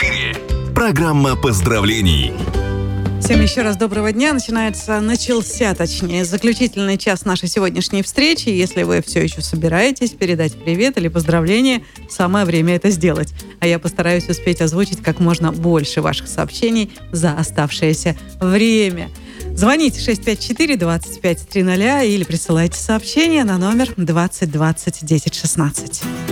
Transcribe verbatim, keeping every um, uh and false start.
эфире программа поздравлений. Всем еще раз доброго дня. Начинается, начался, точнее, заключительный час нашей сегодняшней встречи. Если вы все еще собираетесь передать привет или поздравление, самое время это сделать. А я постараюсь успеть озвучить как можно больше ваших сообщений за оставшееся время. Звоните шесть пять четыре двадцать пять триста или присылайте сообщение на номер двадцать двадцать десять шестнадцать.